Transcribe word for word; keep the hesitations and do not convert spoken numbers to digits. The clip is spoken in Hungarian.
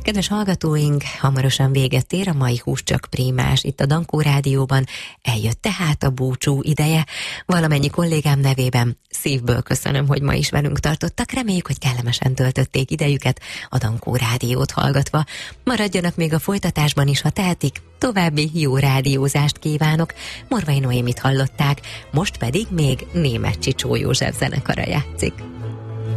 Kedves hallgatóink, hamarosan véget ér a mai Hús csak Prímás. Itt a Dankó Rádióban eljött tehát a búcsú ideje. Valamennyi kollégám nevében szívből köszönöm, hogy ma is velünk tartottak. Reméljük, hogy kellemesen töltötték idejüket a Dankó Rádiót hallgatva. Maradjanak még a folytatásban is, ha tehetik. További jó rádiózást kívánok. Morvai Noémit hallották, most pedig még Németh Csicsó József zenekara játszik.